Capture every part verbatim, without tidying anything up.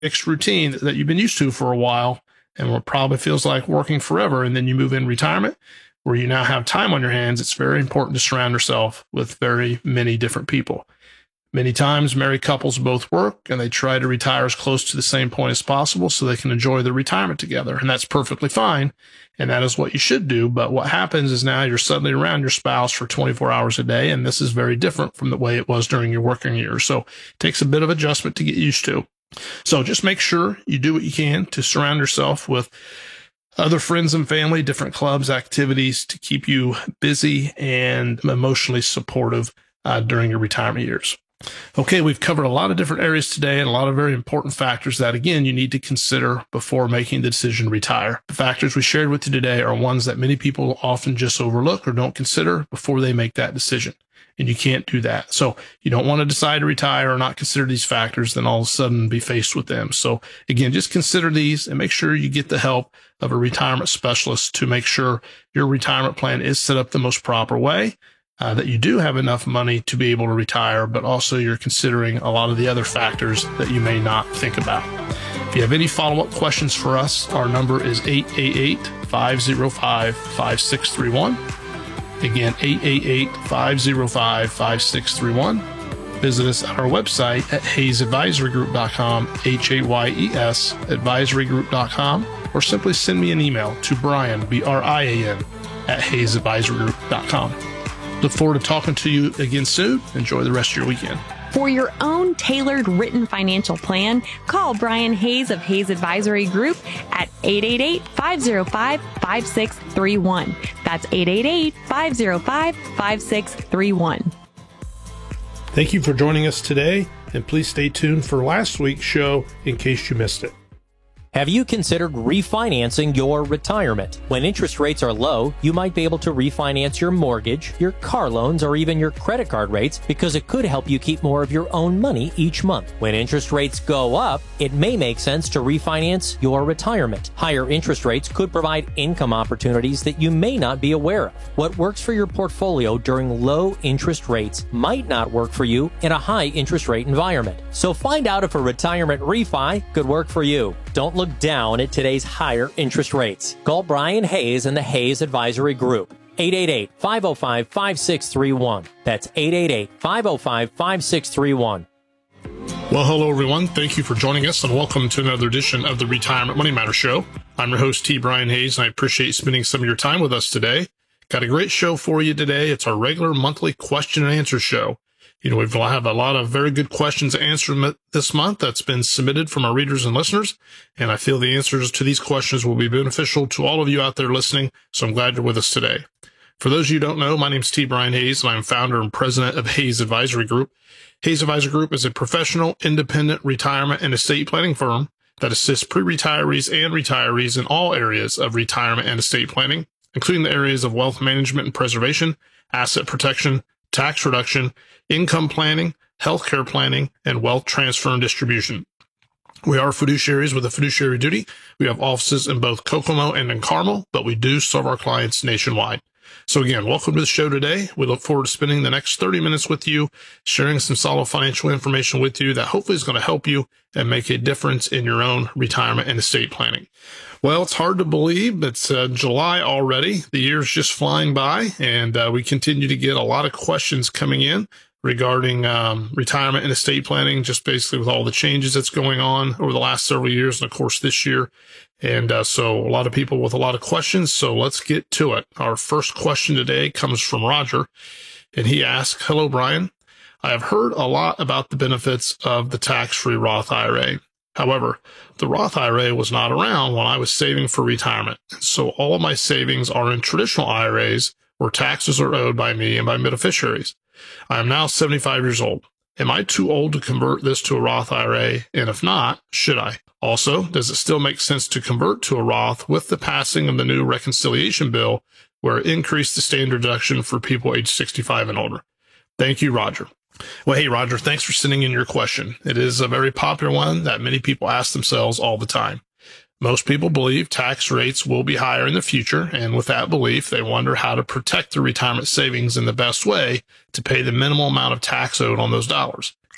fixed routine that you've been used to for a while and what probably feels like working forever. And then you move in retirement where you now have time on your hands. It's very important to surround yourself with very many different people. Many times married couples both work and they try to retire as close to the same point as possible so they can enjoy their retirement together. And that's perfectly fine. And that is what you should do. But what happens is now you're suddenly around your spouse for twenty-four hours a day. And this is very different from the way it was during your working years. So it takes a bit of adjustment to get used to. So just make sure you do what you can to surround yourself with other friends and family, different clubs, activities to keep you busy and emotionally supportive uh, during your retirement years. Okay, we've covered a lot of different areas today and a lot of very important factors that, again, you need to consider before making the decision to retire. The factors we shared with you today are ones that many people often just overlook or don't consider before they make that decision. And you can't do that. So you don't want to decide to retire or not consider these factors, then all of a sudden be faced with them. So again, just consider these and make sure you get the help of a retirement specialist to make sure your retirement plan is set up the most proper way. Uh, that you do have enough money to be able to retire, but also you're considering a lot of the other factors that you may not think about. If you have any follow-up questions for us, our number is eight eight eight, five oh five, five six three one. Again, eight eight eight, five oh five, five six three one. Visit us at our website at hayes advisory group dot com, H A Y E S, advisory group dot com, or simply send me an email to Brian, B R I A N, at hayes advisory group dot com. Look forward to talking to you again soon. Enjoy the rest of your weekend. For your own tailored written financial plan, call Brian Hayes of Hayes Advisory Group at eight eight eight, five oh five, five six three one. That's eight eight eight, five oh five, five six three one. Thank you for joining us today, and please stay tuned for last week's show in case you missed it. Have you considered refinancing your retirement? When interest rates are low, you might be able to refinance your mortgage, your car loans, or even your credit card rates because it could help you keep more of your own money each month. When interest rates go up, it may make sense to refinance your retirement. Higher interest rates could provide income opportunities that you may not be aware of. What works for your portfolio during low interest rates might not work for you in a high interest rate environment. So find out if a retirement refi could work for you. Don't look down at today's higher interest rates. Call Brian Hayes and the Hayes Advisory Group. eight eight eight, five oh five, five six three one. That's eight eight eight, five oh five, five six three one. Well, hello, everyone. Thank you for joining us, and welcome to another edition of the Retirement Money Matter Show. I'm your host, T. Brian Hayes, and I appreciate you spending some of your time with us today. Got a great show for you today. It's our regular monthly question and answer show. You know, we've have a lot of very good questions answered this month that's been submitted from our readers and listeners, and I feel the answers to these questions will be beneficial to all of you out there listening, so I'm glad you're with us today. For those of you who don't know, my name is T. Brian Hayes, and I'm founder and president of Hayes Advisory Group. Hayes Advisory Group is a professional, independent retirement and estate planning firm that assists pre-retirees and retirees in all areas of retirement and estate planning, including the areas of wealth management and preservation, asset protection, tax reduction, income planning, healthcare planning, and wealth transfer and distribution. We are fiduciaries with a fiduciary duty. We have offices in both Kokomo and in Carmel, but we do serve our clients nationwide. So again, welcome to the show today. We look forward to spending the next thirty minutes with you, sharing some solid financial information with you that hopefully is going to help you and make a difference in your own retirement and estate planning. Well, it's hard to believe it's uh, July already. The year's just flying by, and uh, we continue to get a lot of questions coming in regarding um, retirement and estate planning, just basically with all the changes that's going on over the last several years, and of course this year. And uh, so a lot of people with a lot of questions. So let's get to it. Our first question today comes from Roger, and he asks, "Hello, Brian. I have heard a lot about the benefits of the tax-free Roth I R A. However, the Roth I R A was not around when I was saving for retirement. So all of my savings are in traditional I R As where taxes are owed by me and by beneficiaries. I am now seventy-five years old. Am I too old to convert this to a Roth I R A? And if not, should I? Also, does it still make sense to convert to a Roth with the passing of the new reconciliation bill where it increased the standard deduction for people age sixty-five and older? Thank you, Roger." Well, hey, Roger, thanks for sending in your question. It is a very popular one that many people ask themselves all the time. Most people believe tax rates will be higher in the future, and with that belief, they wonder how to protect their retirement savings in the best way to pay the minimal amount of tax owed on those dollars.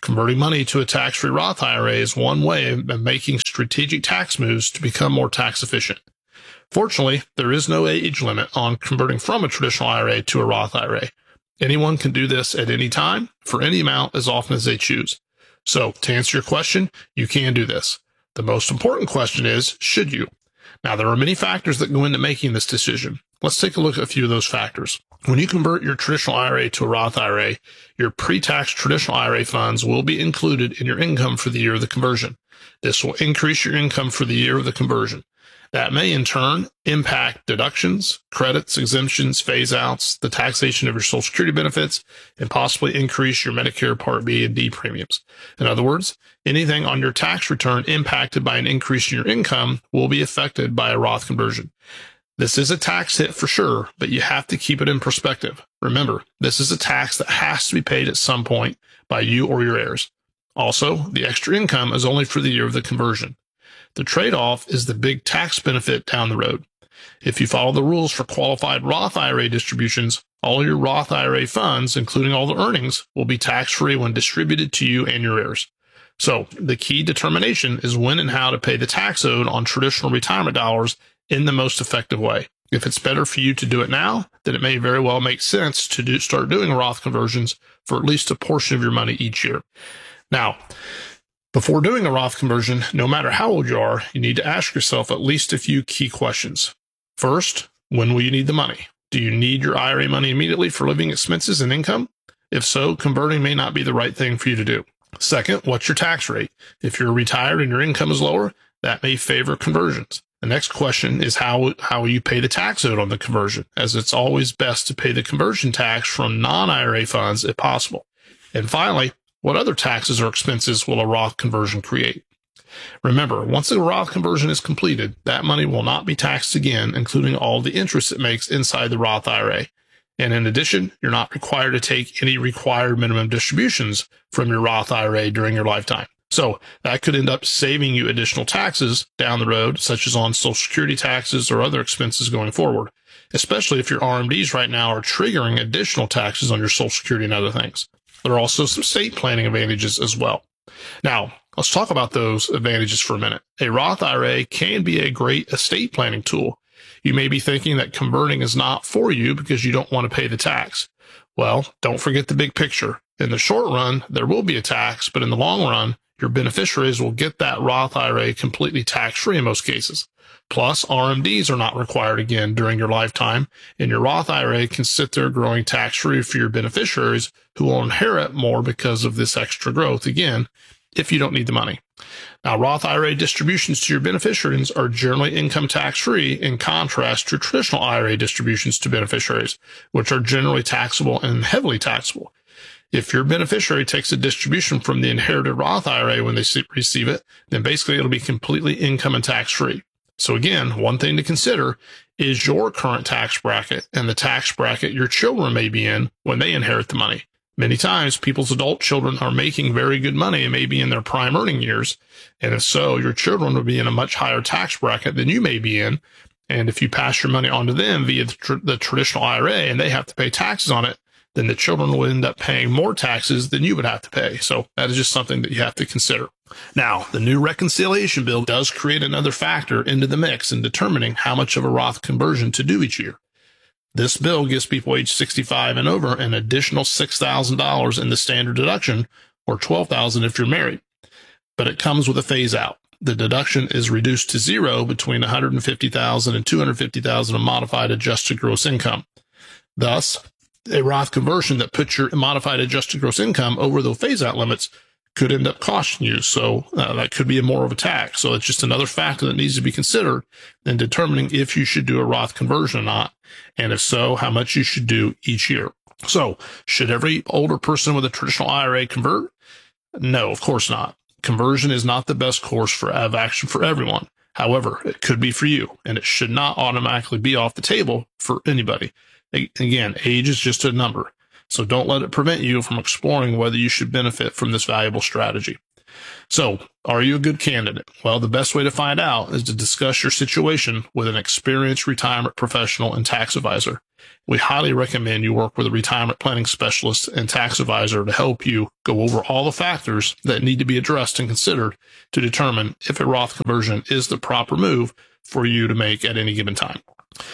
Converting money to a tax-free Roth I R A is one way of making strategic tax moves to become more tax efficient. Fortunately, there is no age limit on converting from a traditional I R A to a Roth I R A. Anyone can do this at any time, for any amount, as often as they choose. So, to answer your question, you can do this. The most important question is, should you? Now, there are many factors that go into making this decision. Let's take a look at a few of those factors. When you convert your traditional I R A to a Roth I R A, your pre-tax traditional I R A funds will be included in your income for the year of the conversion. This will increase your income for the year of the conversion. That may, in turn, impact deductions, credits, exemptions, phase-outs, the taxation of your Social Security benefits, and possibly increase your Medicare Part B and D premiums. In other words, anything on your tax return impacted by an increase in your income will be affected by a Roth conversion. This is a tax hit for sure, but you have to keep it in perspective. Remember, this is a tax that has to be paid at some point by you or your heirs. Also, the extra income is only for the year of the conversion. The trade-off is the big tax benefit down the road. If you follow the rules for qualified Roth I R A distributions, all your Roth I R A funds, including all the earnings, will be tax-free when distributed to you and your heirs. So, the key determination is when and how to pay the tax owed on traditional retirement dollars in the most effective way. If it's better for you to do it now, then it may very well make sense to do, start doing Roth conversions for at least a portion of your money each year. Now, before doing a Roth conversion, no matter how old you are, you need to ask yourself at least a few key questions. First, when will you need the money? Do you need your I R A money immediately for living expenses and income? If so, converting may not be the right thing for you to do. Second, what's your tax rate? If you're retired and your income is lower, that may favor conversions. The next question is how, how will you pay the tax owed on the conversion, as it's always best to pay the conversion tax from non-I R A funds if possible. And finally, what other taxes or expenses will a Roth conversion create? Remember, once a Roth conversion is completed, that money will not be taxed again, including all the interest it makes inside the Roth I R A. And in addition, you're not required to take any required minimum distributions from your Roth I R A during your lifetime. So that could end up saving you additional taxes down the road, such as on Social Security taxes or other expenses going forward, especially if your R M Ds right now are triggering additional taxes on your Social Security and other things. There are also some estate planning advantages as well. Now, let's talk about those advantages for a minute. A Roth I R A can be a great estate planning tool. You may be thinking that converting is not for you because you don't want to pay the tax. Well, don't forget the big picture. In the short run, there will be a tax, but in the long run, your beneficiaries will get that Roth I R A completely tax-free in most cases. Plus, R M Ds are not required again during your lifetime, and your Roth I R A can sit there growing tax-free for your beneficiaries who will inherit more because of this extra growth, again, if you don't need the money. Now, Roth I R A distributions to your beneficiaries are generally income tax-free in contrast to traditional I R A distributions to beneficiaries, which are generally taxable and heavily taxable. If your beneficiary takes a distribution from the inherited Roth I R A when they receive it, then basically it'll be completely income and tax-free. So again, one thing to consider is your current tax bracket and the tax bracket your children may be in when they inherit the money. Many times, people's adult children are making very good money and may be in their prime earning years. And if so, your children will be in a much higher tax bracket than you may be in. And if you pass your money on to them via the, tr- the traditional I R A and they have to pay taxes on it, then the children will end up paying more taxes than you would have to pay. So that is just something that you have to consider. Now, the new reconciliation bill does create another factor into the mix in determining how much of a Roth conversion to do each year. This bill gives people age sixty-five and over an additional six thousand dollars in the standard deduction, or twelve thousand dollars if you're married. But it comes with a phase out. The deduction is reduced to zero between one hundred fifty thousand dollars and two hundred fifty thousand dollars of modified adjusted gross income. Thus, a Roth conversion that puts your modified adjusted gross income over the phase-out limits could end up costing you. So uh, that could be a more of a tax. So it's just another factor that needs to be considered in determining if you should do a Roth conversion or not. And if so, how much you should do each year. So should every older person with a traditional I R A convert? No, of course not. Conversion is not the best course for of action for everyone. However, it could be for you, and it should not automatically be off the table for anybody. Again, age is just a number, so don't let it prevent you from exploring whether you should benefit from this valuable strategy. So, are you a good candidate? Well, the best way to find out is to discuss your situation with an experienced retirement professional and tax advisor. We highly recommend you work with a retirement planning specialist and tax advisor to help you go over all the factors that need to be addressed and considered to determine if a Roth conversion is the proper move for you to make at any given time.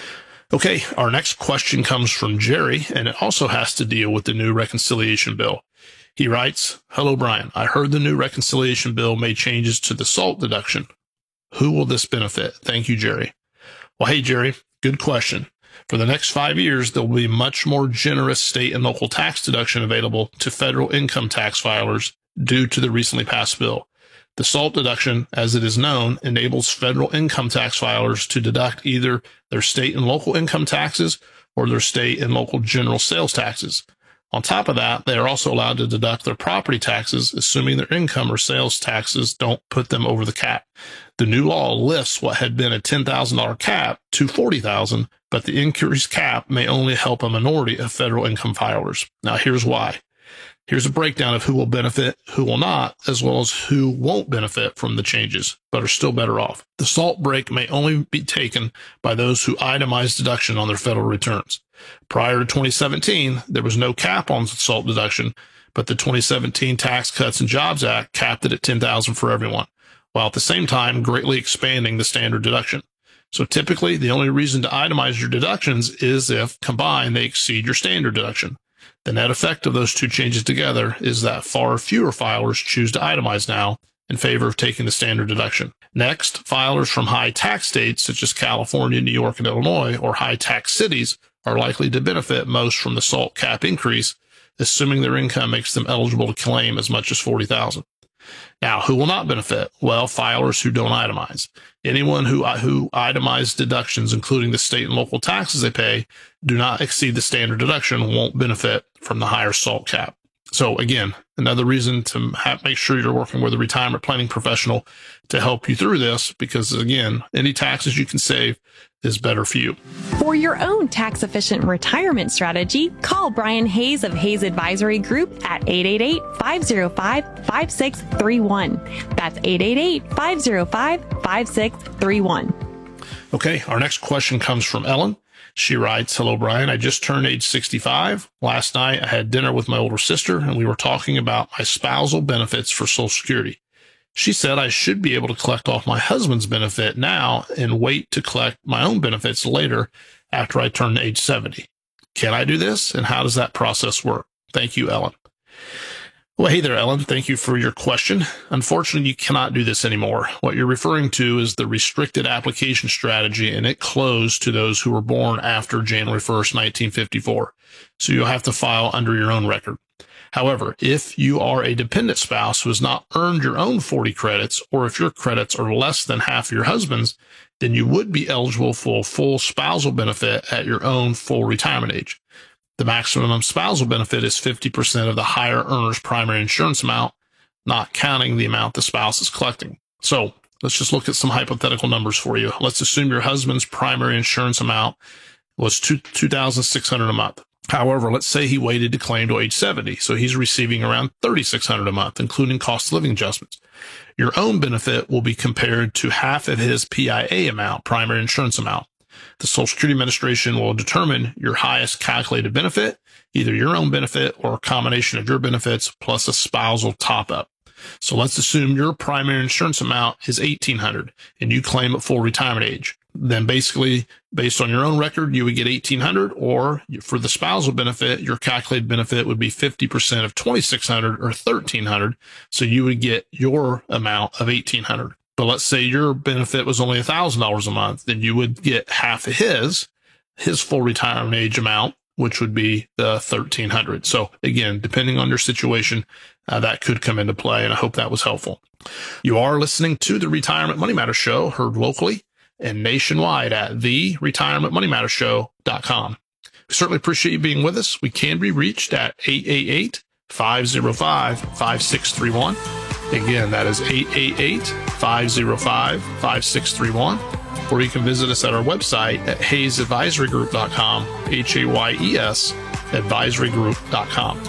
Okay, our next question comes from Jerry, and it also has to deal with the new reconciliation bill. He writes, "Hello, Brian. I heard the new reconciliation bill made changes to the SALT deduction. Who will this benefit? Thank you, Jerry." Well, hey, Jerry, good question. For the next five years, there will be much more generous state and local tax deduction available to federal income tax filers due to the recently passed bill. The SALT deduction, as it is known, enables federal income tax filers to deduct either their state and local income taxes or their state and local general sales taxes. On top of that, they are also allowed to deduct their property taxes, assuming their income or sales taxes don't put them over the cap. The new law lifts what had been a ten thousand dollars cap to forty thousand dollars, but the increased cap may only help a minority of federal income filers. Now, here's why. Here's a breakdown of who will benefit, who will not, as well as who won't benefit from the changes, but are still better off. The SALT break may only be taken by those who itemize deduction on their federal returns. Prior to twenty seventeen, there was no cap on SALT deduction, but the twenty seventeen Tax Cuts and Jobs Act capped it at ten thousand dollars for everyone, while at the same time greatly expanding the standard deduction. So typically, the only reason to itemize your deductions is if, combined, they exceed your standard deduction. The net effect of those two changes together is that far fewer filers choose to itemize now in favor of taking the standard deduction. Next, filers from high tax states such as California, New York, and Illinois, or high tax cities, are likely to benefit most from the SALT cap increase, assuming their income makes them eligible to claim as much as forty thousand dollars. Now, who will not benefit? Well, filers who don't itemize. Anyone who who itemized deductions, including the state and local taxes they pay, do not exceed the standard deduction, won't benefit from the higher SALT cap. So again, another reason to have, make sure you're working with a retirement planning professional to help you through this, because again, any taxes you can save is better for you. For your own tax-efficient retirement strategy, call Brian Hayes of Hayes Advisory Group at eight eight eight, five oh five, five six three one. That's eight eight eight, five oh five, five six three one. Okay, our next question comes from Ellen. She writes, "Hello, Brian. I just turned age sixty-five. Last night, I had dinner with my older sister, and we were talking about my spousal benefits for Social Security. She said I should be able to collect off my husband's benefit now and wait to collect my own benefits later after I turn age seventy. Can I do this? And how does that process work? Thank you, Ellen." Well, hey there, Ellen. Thank you for your question. Unfortunately, you cannot do this anymore. What you're referring to is the restricted application strategy, and it closed to those who were born after January first, nineteen fifty-four. So you'll have to file under your own record. However, if you are a dependent spouse who has not earned your own forty credits, or if your credits are less than half your husband's, then you would be eligible for full spousal benefit at your own full retirement age. The maximum spousal benefit is fifty percent of the higher earner's primary insurance amount, not counting the amount the spouse is collecting. So let's just look at some hypothetical numbers for you. Let's assume your husband's primary insurance amount was two thousand six hundred dollars a month. However, let's say he waited to claim to age seventy, so he's receiving around thirty-six hundred dollars a month, including cost of living adjustments. Your own benefit will be compared to half of his P I A amount, primary insurance amount. The Social Security Administration will determine your highest calculated benefit, either your own benefit or a combination of your benefits plus a spousal top-up. So let's assume your primary insurance amount is eighteen hundred dollars and you claim at full retirement age. Then basically, based on your own record, you would get eighteen hundred dollars, or for the spousal benefit, your calculated benefit would be fifty percent of twenty-six hundred dollars or thirteen hundred dollars. So you would get your amount of eighteen hundred dollars. But let's say your benefit was only one thousand dollars a month, then you would get half of his, his full retirement age amount, which would be the thirteen hundred dollars. So again, depending on your situation, uh, that could come into play, and I hope that was helpful. You are listening to the Retirement Money Matters Show, heard locally and nationwide at the retirement money matters show dot com. We certainly appreciate you being with us. We can be reached at eight eight eight, five oh five, five six three one. Again, that is eight eight eight, five oh five, five six three one. Or you can visit us at our website at hayes advisory group dot com, H A Y E S, advisory group dot com.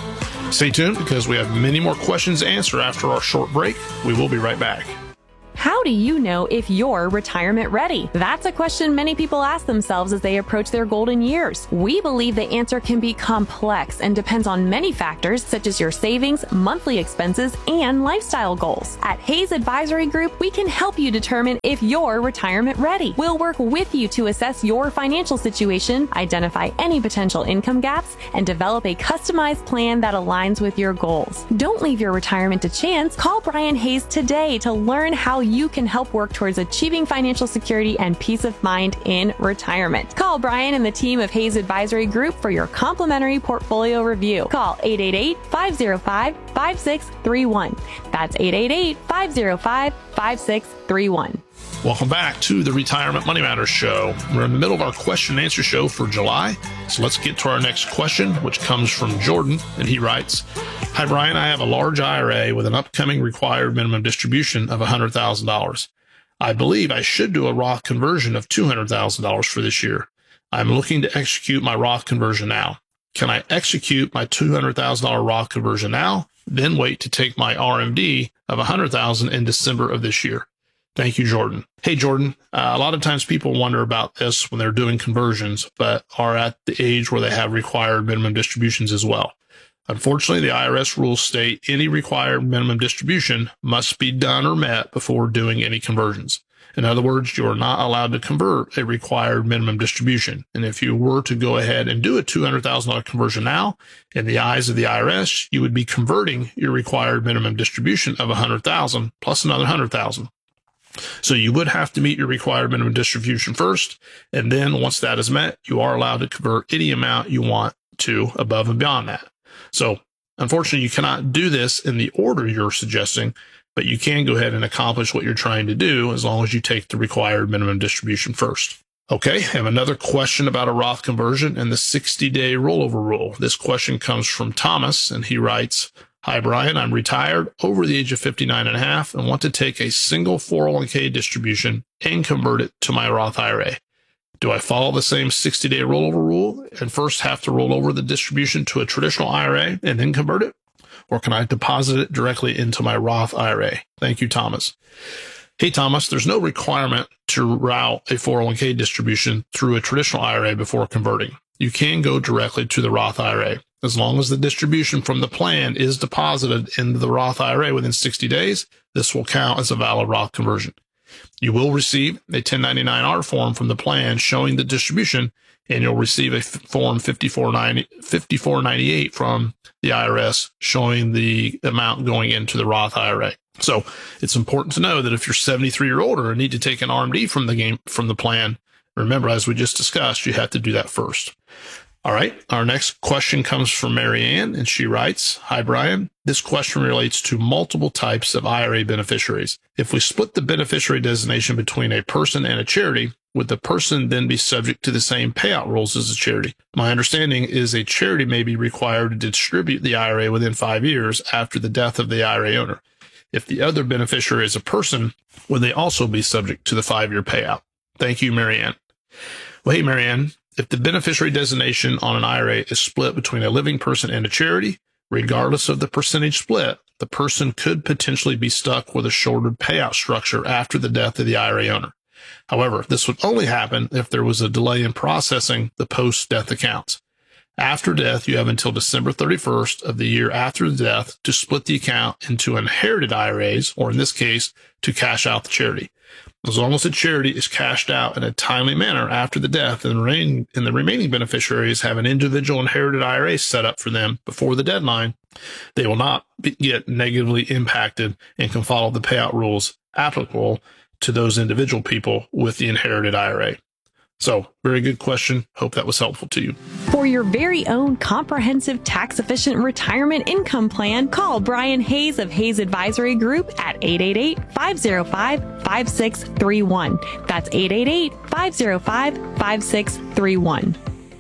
Stay tuned because we have many more questions to answer after our short break. We will be right back. How do you know if you're retirement ready? That's a question many people ask themselves as they approach their golden years. We believe the answer can be complex and depends on many factors such as your savings, monthly expenses, and lifestyle goals. At Hayes Advisory Group, we can help you determine if you're retirement ready. We'll work with you to assess your financial situation, identify any potential income gaps, and develop a customized plan that aligns with your goals. Don't leave your retirement to chance. Call Brian Hayes today to learn how you can help work towards achieving financial security and peace of mind in retirement. Call Brian and the team of Hayes Advisory Group for your complimentary portfolio review. Call eight eight eight, five zero five, five six three one. That's eight eight eight, five zero five, five six three one. Welcome back to the Retirement Money Matters Show. We're in the middle of our question and answer show for July. So let's get to our next question, which comes from Jordan. And he writes, "Hi, Brian. I have a large I R A with an upcoming required minimum distribution of one hundred thousand dollars. I believe I should do a Roth conversion of two hundred thousand dollars for this year. I'm looking to execute my Roth conversion now. Can I execute my two hundred thousand dollars Roth conversion now, then wait to take my R M D of one hundred thousand dollars in December of this year? Thank you, Jordan." Hey, Jordan, uh, a lot of times people wonder about this when they're doing conversions, but are at the age where they have required minimum distributions as well. Unfortunately, the I R S rules state any required minimum distribution must be done or met before doing any conversions. In other words, you are not allowed to convert a required minimum distribution. And if you were to go ahead and do a two hundred thousand dollars conversion now, in the eyes of the I R S, you would be converting your required minimum distribution of one hundred thousand dollars plus another one hundred thousand dollars. So you would have to meet your required minimum distribution first, and then once that is met, you are allowed to convert any amount you want to above and beyond that. So unfortunately, you cannot do this in the order you're suggesting, but you can go ahead and accomplish what you're trying to do as long as you take the required minimum distribution first. Okay, I have another question about a Roth conversion and the sixty-day rollover rule. This question comes from Thomas, and he writes, "Hi, Brian. I'm retired, over the age of fifty-nine and a half, and want to take a single four oh one k distribution and convert it to my Roth I R A. Do I follow the same sixty-day rollover rule and first have to roll over the distribution to a traditional I R A and then convert it? Or can I deposit it directly into my Roth I R A? Thank you, Thomas." Hey, Thomas, there's no requirement to route a four oh one k distribution through a traditional I R A before converting. You can go directly to the Roth I R A. As long as the distribution from the plan is deposited into the Roth I R A within sixty days, this will count as a valid Roth conversion. You will receive a ten ninety-nine R form from the plan showing the distribution, and you'll receive a form fifty-four ninety-eight from the I R S showing the amount going into the Roth I R A. So it's important to know that if you're seventy-three or older and need to take an R M D from the game, from the plan, remember, as we just discussed, you have to do that first. All right. Our next question comes from Mary Ann, and she writes, "Hi, Brian. This question relates to multiple types of I R A beneficiaries. If we split the beneficiary designation between a person and a charity, would the person then be subject to the same payout rules as a charity? My understanding is a charity may be required to distribute the I R A within five years after the death of the I R A owner. If the other beneficiary is a person, would they also be subject to the five-year payout? Thank you, Mary Ann." Well, hey, Mary Ann, if the beneficiary designation on an I R A is split between a living person and a charity, regardless of the percentage split, the person could potentially be stuck with a shorter payout structure after the death of the I R A owner. However, this would only happen if there was a delay in processing the post-death accounts. After death, you have until December thirty-first of the year after the death to split the account into inherited I R As, or in this case, to cash out the charity. As long as the charity is cashed out in a timely manner after the death, and the remaining, and the remaining beneficiaries have an individual inherited I R A set up for them before the deadline, they will not be, get negatively impacted and can follow the payout rules applicable to those individual people with the inherited I R A. So, very good question. Hope that was helpful to you. For your very own comprehensive tax-efficient retirement income plan, call Brian Hayes of Hayes Advisory Group at eight eight eight, five zero five, five six three one. That's eight eight eight, five zero five, five six three one.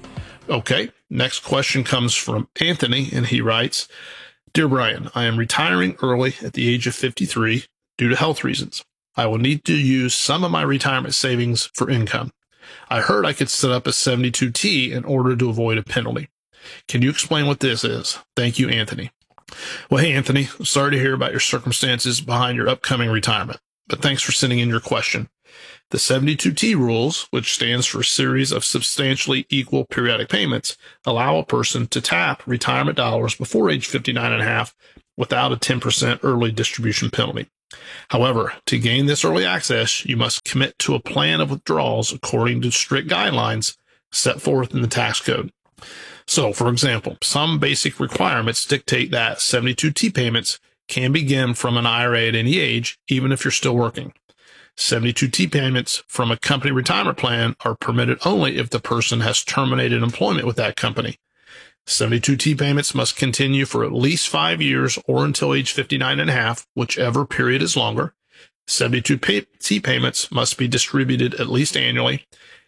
Okay, next question comes from Anthony, and he writes, "Dear Brian, I am retiring early at the age of fifty-three due to health reasons. I will need to use some of my retirement savings for income. I heard I could set up a seventy-two T in order to avoid a penalty. Can you explain what this is? Thank you, Anthony." Well, hey, Anthony, sorry to hear about your circumstances behind your upcoming retirement, but thanks for sending in your question. The seventy-two T rules, which stands for a series of substantially equal periodic payments, allow a person to tap retirement dollars before age fifty-nine and a half without a ten percent early distribution penalty. However, to gain this early access, you must commit to a plan of withdrawals according to strict guidelines set forth in the tax code. So, for example, some basic requirements dictate that seventy-two T payments can begin from an I R A at any age, even if you're still working. seventy-two T payments from a company retirement plan are permitted only if the person has terminated employment with that company. seventy-two T payments must continue for at least five years or until age fifty-nine and a half, whichever period is longer. seventy-two T payments must be distributed at least annually,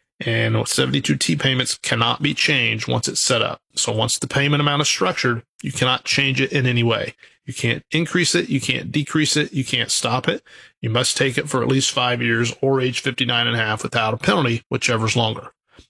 and seventy-two T payments cannot be changed once it's set up. So once the payment amount is structured, you cannot change it in any way. You can't increase it, you can't decrease it, you can't stop it. You must take it for at least five years or age fifty-nine and a half without a penalty, whichever's longer.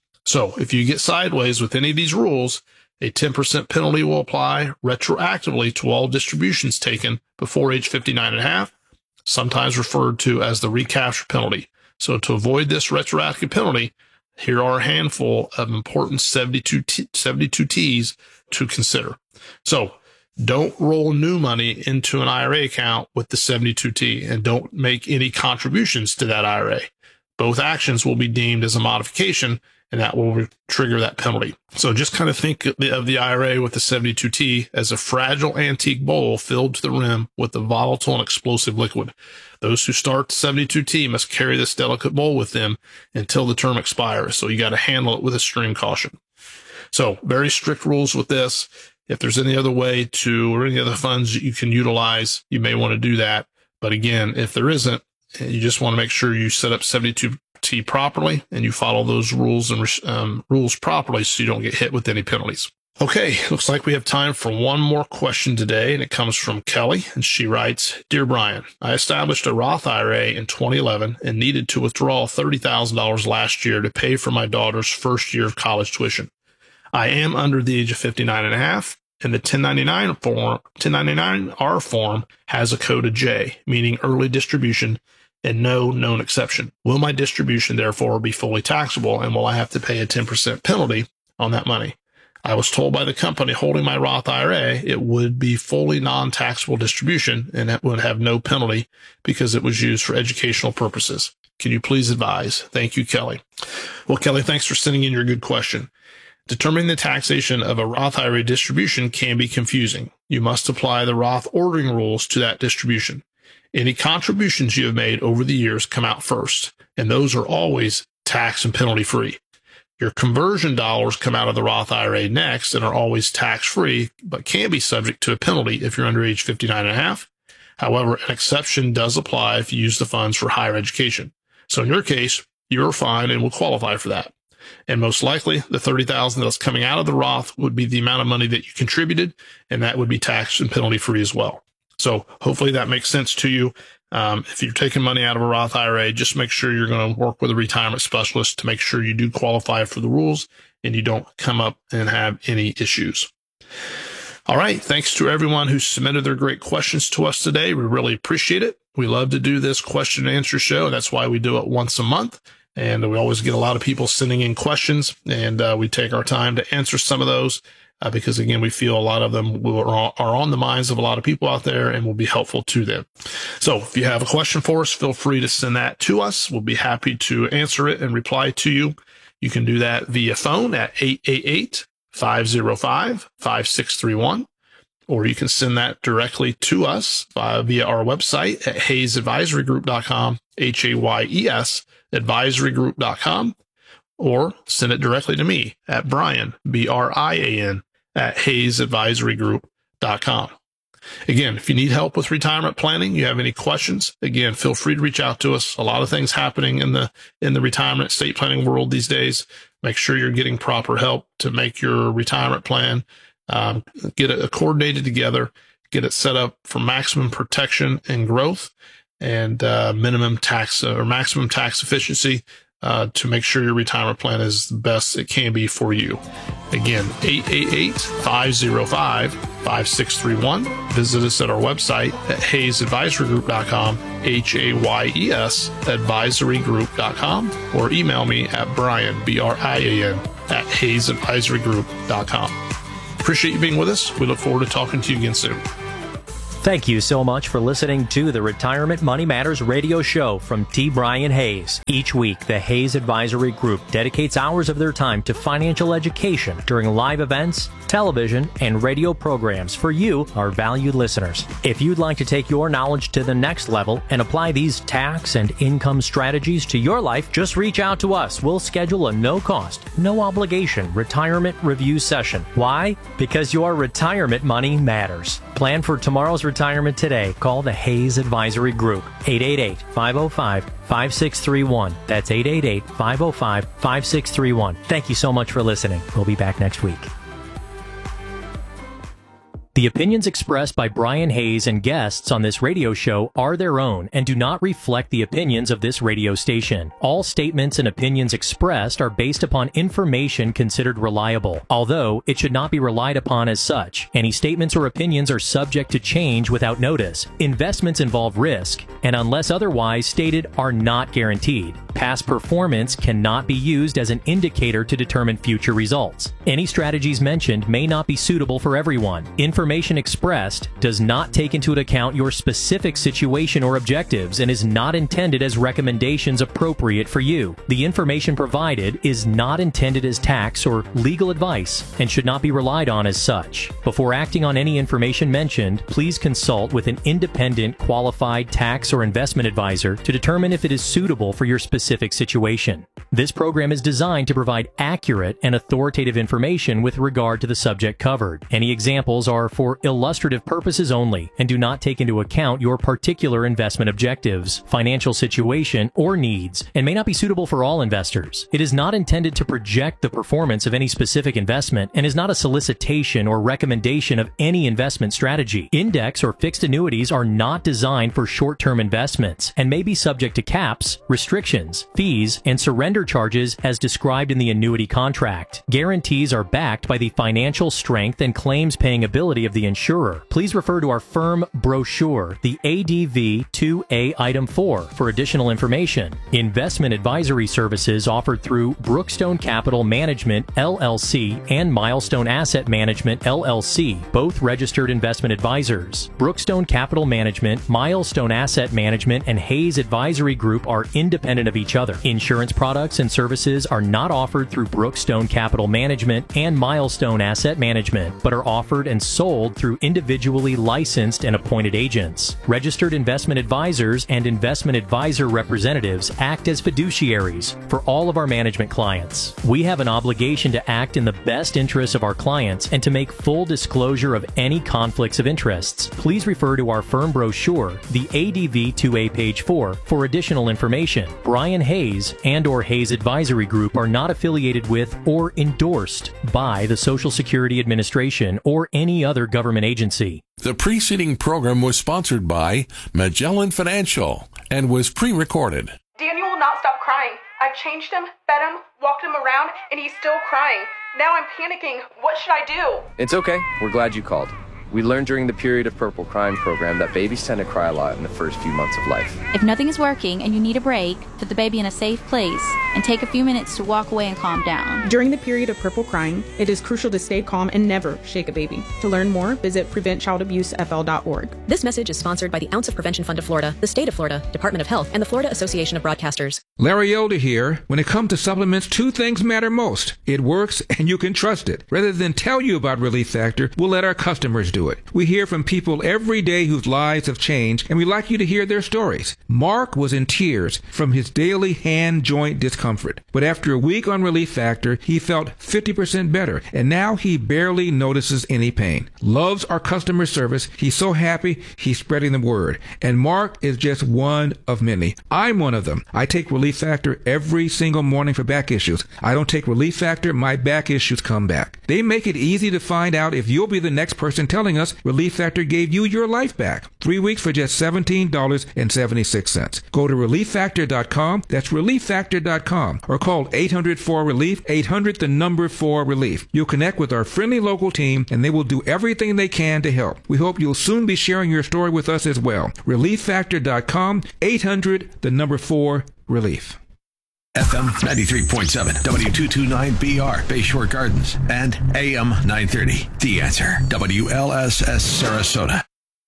So if you get sideways with any of these rules, a ten percent penalty will apply retroactively to all distributions taken before age fifty-nine and a half, sometimes referred to as the recapture penalty. So to avoid this retroactive penalty, here are a handful of important seventy-two, T, seventy-two T's to consider. So don't roll new money into an I R A account with the seventy-two T, and don't make any contributions to that I R A. Both actions will be deemed as a modification, and that will trigger that penalty. So just kind of think of the, of the I R A with the seventy-two T as a fragile antique bowl filled to the rim with a volatile and explosive liquid. Those who start the seventy-two T must carry this delicate bowl with them until the term expires. So you got to handle it with extreme caution. So very strict rules with this. If there's any other way to, or any other funds you can utilize, you may want to do that. But again, if there isn't, you just want to make sure you set up seventy-two T properly and you follow those rules and um, rules properly so you don't get hit with any penalties. Okay, looks like we have time for one more question today, and it comes from Kelly, and she writes, Dear Brian, I established a Roth I R A in twenty eleven and needed to withdraw thirty thousand dollars last year to pay for my daughter's first year of college tuition. I am under the age of fifty-nine and a half, and the ten ninety-nine form, ten ninety-nine R form has a code of J, meaning early distribution, and no known exception. Will my distribution therefore be fully taxable, and will I have to pay a ten percent penalty on that money? I was told by the company holding my Roth I R A it would be fully non-taxable distribution and it would have no penalty because it was used for educational purposes. Can you please advise? Thank you, Kelly. Well, Kelly, thanks for sending in your good question. Determining the taxation of a Roth I R A distribution can be confusing. You must apply the Roth ordering rules to that distribution. Any contributions you have made over the years come out first, and those are always tax and penalty free. Your conversion dollars come out of the Roth I R A next and are always tax-free, but can be subject to a penalty if you're under age fifty-nine and a half. However, an exception does apply if you use the funds for higher education. So in your case, you're fine and will qualify for that. And most likely, the thirty thousand dollars that's coming out of the Roth would be the amount of money that you contributed, and that would be tax and penalty free as well. So hopefully that makes sense to you. Um, if you're taking money out of a Roth I R A, just make sure you're going to work with a retirement specialist to make sure you do qualify for the rules and you don't come up and have any issues. All right. Thanks to everyone who submitted their great questions to us today. We really appreciate it. We love to do this question and answer show. That's why we do it once a month. And we always get a lot of people sending in questions, and uh, we take our time to answer some of those uh, because, again, we feel a lot of them will, are on the minds of a lot of people out there and will be helpful to them. So if you have a question for us, feel free to send that to us. We'll be happy to answer it and reply to you. You can do that via phone at eight eight eight, five oh five, five six three one, or you can send that directly to us via, via our website at hayes advisory group dot com, H A Y E S, advisory group dot com, or send it directly to me at Brian, B R I A N, at hayes advisory group dot com. Again, if you need help with retirement planning, you have any questions, again, feel free to reach out to us. A lot of things happening in the in the retirement estate planning world these days. Make sure you're getting proper help to make your retirement plan, um, get it coordinated together, get it set up for maximum protection and growth, and uh, minimum tax uh, or maximum tax efficiency. uh, to make sure your retirement plan is the best it can be for you. Again, eight eight eight, five oh five, five six three one. Visit us at our website at hayes advisory group dot com, H A Y E S, advisory group dot com, or email me at Brian, B R I A N, at hayes advisory group dot com. Appreciate you being with us. We look forward to talking to you again soon. Thank you so much for listening to the Retirement Money Matters radio show from T. Brian Hayes. Each week, the Hayes Advisory Group dedicates hours of their time to financial education during live events, television, and radio programs for you, our valued listeners. If you'd like to take your knowledge to the next level and apply these tax and income strategies to your life, just reach out to us. We'll schedule a no-cost, no-obligation retirement review session. Why? Because your retirement money matters. Plan for tomorrow's retirement today. Call the Hayes Advisory Group, eight eight eight, five oh five, five six three one. That's eight eight eight, five oh five, five six three one. Thank you so much for listening. We'll be back next week. The opinions expressed by Brian Hayes and guests on this radio show are their own and do not reflect the opinions of this radio station. All statements and opinions expressed are based upon information considered reliable, although it should not be relied upon as such. Any statements or opinions are subject to change without notice. Investments involve risk, and unless otherwise stated, are not guaranteed. Past performance cannot be used as an indicator to determine future results. Any strategies mentioned may not be suitable for everyone. Information expressed does not take into account your specific situation or objectives and is not intended as recommendations appropriate for you. The information provided is not intended as tax or legal advice and should not be relied on as such. Before acting on any information mentioned, please consult with an independent, qualified tax or investment advisor to determine if it is suitable for your specific situation. This program is designed to provide accurate and authoritative information with regard to the subject covered. Any examples are for illustrative purposes only and do not take into account your particular investment objectives, financial situation, or needs, and may not be suitable for all investors. It is not intended to project the performance of any specific investment and is not a solicitation or recommendation of any investment strategy. Index or fixed annuities are not designed for short-term investments and may be subject to caps, restrictions, fees, and surrender charges as described in the annuity contract. Guarantees are backed by the financial strength and claims-paying ability of the insurer. Please refer to our firm brochure, the A D V two A Item four, for additional information. Investment advisory services offered through Brookstone Capital Management, L L C, and Milestone Asset Management, L L C, both registered investment advisors. Brookstone Capital Management, Milestone Asset Management, and Hayes Advisory Group are independent of each other. Insurance products and services are not offered through Brookstone Capital Management and Milestone Asset Management, but are offered and sold through individually licensed and appointed agents. Registered investment advisors and investment advisor representatives act as fiduciaries for all of our management clients. We have an obligation to act in the best interests of our clients and to make full disclosure of any conflicts of interests. Please refer to our firm brochure, the A D V two A page four, for additional information. Brian Hayes and or Hayes Advisory Group are not affiliated with or endorsed by the Social Security Administration or any other government agency. The preceding program was sponsored by Magellan Financial and was pre-recorded. Daniel will not stop crying. I've changed him, fed him, walked him around, and he's still crying. Now I'm panicking. What should I do? It's okay. We're glad you called. We learned during the Period of Purple Crying program that babies tend to cry a lot in the first few months of life. If nothing is working and you need a break, put the baby in a safe place and take a few minutes to walk away and calm down. During the period of purple crying, it is crucial to stay calm and never shake a baby. To learn more, visit prevent child abuse f l dot org. This message is sponsored by the Ounce of Prevention Fund of Florida, the State of Florida, Department of Health, and the Florida Association of Broadcasters. Larry Elder here. When it comes to supplements, two things matter most. It works and you can trust it. Rather than tell you about Relief Factor, we'll let our customers do it. We hear from people every day whose lives have changed, and we'd like you to hear their stories. Mark was in tears from his daily hand joint discomfort, but after a week on Relief Factor, he felt fifty percent better, and now he barely notices any pain. Loves our customer service. He's so happy, he's spreading the word, and Mark is just one of many. I'm one of them. I take Relief Relief Factor every single morning for back issues. I don't take Relief Factor, my back issues come back. They make it easy to find out if you'll be the next person telling us Relief Factor gave you your life back. Three weeks for just seventeen dollars and seventy-six cents. Go to relief factor dot com. That's relief factor dot com. Or call eight hundred four relief, eight hundred the number four relief. You'll connect with our friendly local team and they will do everything they can to help. We hope you'll soon be sharing your story with us as well. relief factor dot com, eight hundred the number four relief. F M ninety-three point seven, W two twenty-nine B R, Bayshore Gardens, and A M nine thirty. The Answer, W L S S Sarasota.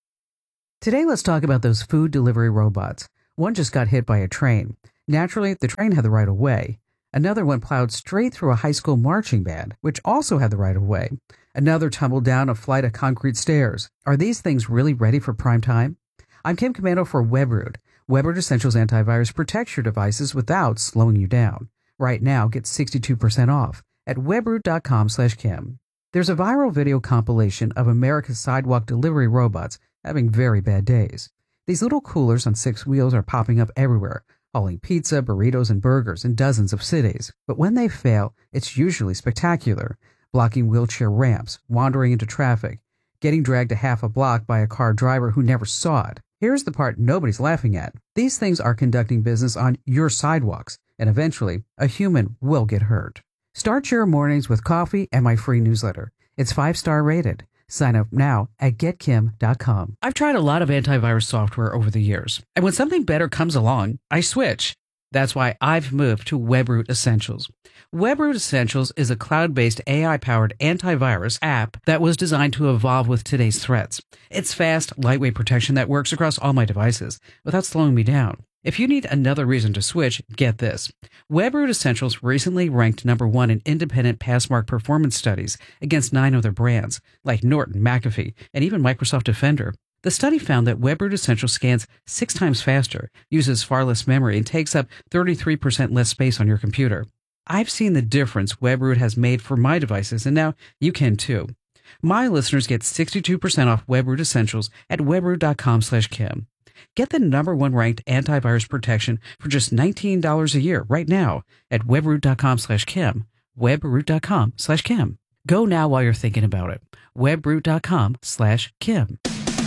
Today, let's talk about those food delivery robots. One just got hit by a train. Naturally, the train had the right of way. Another one plowed straight through a high school marching band, which also had the right of way. Another tumbled down a flight of concrete stairs. Are these things really ready for prime time? I'm Kim Commando for WebRoot. WebRoot Essentials Antivirus protects your devices without slowing you down. Right now, get sixty-two percent off at webroot dot com slash Kim. There's a viral video compilation of America's sidewalk delivery robots having very bad days. These little coolers on six wheels are popping up everywhere, hauling pizza, burritos, and burgers in dozens of cities. But when they fail, it's usually spectacular, blocking wheelchair ramps, wandering into traffic, getting dragged a half a block by a car driver who never saw it. Here's the part nobody's laughing at. These things are conducting business on your sidewalks, and eventually, a human will get hurt. Start your mornings with coffee and my free newsletter. It's five-star rated. Sign up now at get kim dot com. I've tried a lot of antivirus software over the years, and when something better comes along, I switch. That's why I've moved to WebRoot Essentials. WebRoot Essentials is a cloud-based A I-powered antivirus app that was designed to evolve with today's threats. It's fast, lightweight protection that works across all my devices without slowing me down. If you need another reason to switch, get this. WebRoot Essentials recently ranked number one in independent Passmark performance studies against nine other brands, like Norton, McAfee, and even Microsoft Defender. The study found that WebRoot Essentials scans six times faster, uses far less memory, and takes up thirty-three percent less space on your computer. I've seen the difference WebRoot has made for my devices, and now you can too. My listeners get sixty-two percent off WebRoot Essentials at webroot dot com slash Kim. Get the number one ranked antivirus protection for just nineteen dollars a year right now at webroot dot com slash Kim. webroot dot com slash Kim. Go now while you're thinking about it. webroot dot com slash Kim.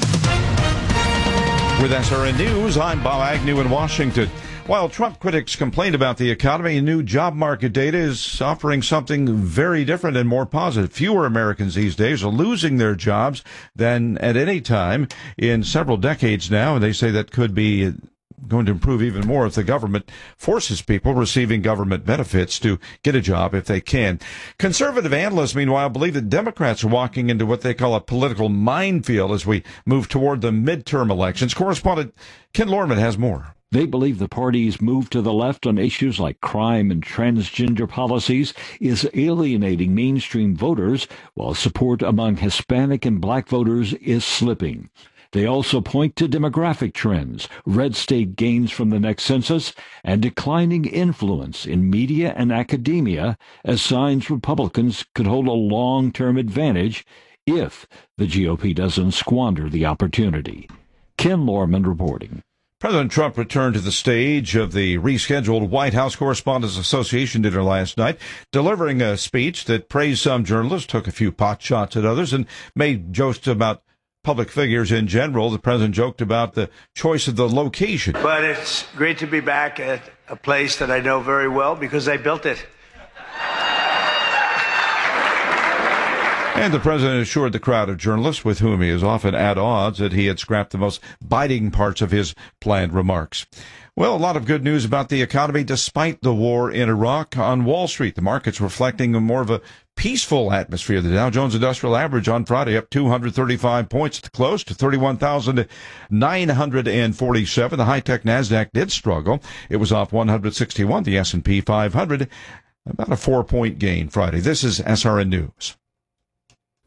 With S R N News, I'm Bob Agnew in Washington. While Trump critics complain about the economy, new job market data is offering something very different and more positive. Fewer Americans these days are losing their jobs than at any time in several decades now, and they say that could be going to improve even more if the government forces people receiving government benefits to get a job if they can. Conservative analysts, meanwhile, believe that Democrats are walking into what they call a political minefield as we move toward the midterm elections. Correspondent Ken Lorman has more. They believe the party's move to the left on issues like crime and transgender policies is alienating mainstream voters, while support among Hispanic and black voters is slipping. They also point to demographic trends, red state gains from the next census, and declining influence in media and academia as signs Republicans could hold a long-term advantage if the G O P doesn't squander the opportunity. Ken Lorman reporting. President Trump returned to the stage of the rescheduled White House Correspondents Association dinner last night, delivering a speech that praised some journalists, took a few pot shots at others, and made jokes about public figures in general. The president joked about the choice of the location. But it's great to be back at a place that I know very well because I built it. And the president assured the crowd of journalists with whom he is often at odds that he had scrapped the most biting parts of his planned remarks. Well, a lot of good news about the economy despite the war in Iraq. On Wall Street, the market's reflecting a more of a peaceful atmosphere. The Dow Jones Industrial Average on Friday up two hundred thirty-five points at the close to thirty-one thousand nine hundred forty-seven. The high-tech NASDAQ did struggle. It was off one hundred sixty-one. The S and P five hundred, about a four-point gain Friday. This is S R N News.